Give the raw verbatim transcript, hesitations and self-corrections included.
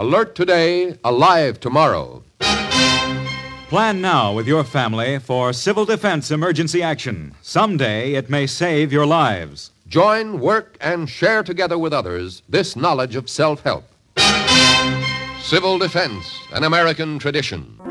Alert today, alive tomorrow. Plan now with your family for civil defense emergency action. Someday it may save your lives. Join, work, and share together with others this knowledge of self-help. Civil defense, an American tradition.